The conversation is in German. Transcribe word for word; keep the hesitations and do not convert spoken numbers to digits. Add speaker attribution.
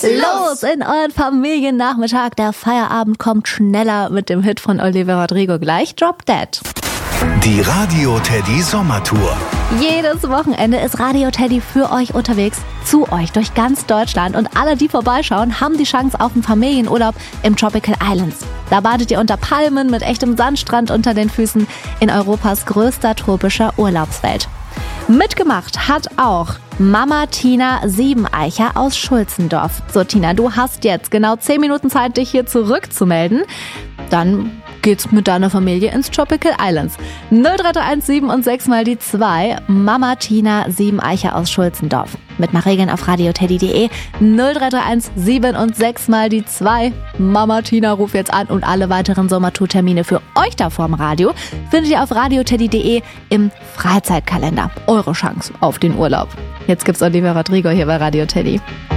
Speaker 1: los in euren Familiennachmittag. Der Feierabend kommt schneller mit dem Hit von Olivia Rodrigo gleich. Drop Dead.
Speaker 2: Die Radio Teddy Sommertour.
Speaker 1: Jedes Wochenende ist Radio Teddy für euch unterwegs, zu euch durch ganz Deutschland. Und alle, die vorbeischauen, haben die Chance auf einen Familienurlaub im Tropical Islands. Da badet ihr unter Palmen mit echtem Sandstrand unter den Füßen in Europas größter tropischer Urlaubswelt. Mitgemacht hat auch Mama Tina Siebeneicher aus Schulzendorf. So Tina, du hast jetzt genau zehn Minuten Zeit, dich hier zurückzumelden. Dann geht's mit deiner Familie ins Tropical Islands. null drei drei eins sieben und sechs mal die zwei. Mama Tina Siebeneicher aus Schulzendorf. Mit mal Regeln auf radioteddy punkt de. null drei drei eins sieben und sechs mal die zwei. Mama Tina ruft jetzt an und alle weiteren Sommertour-Termine für euch da vorm Radio findet ihr auf radioteddy punkt de im Freizeitkalender. Eure Chance auf den Urlaub. Jetzt gibt's Olivia Rodrigo hier bei Radio Teddy.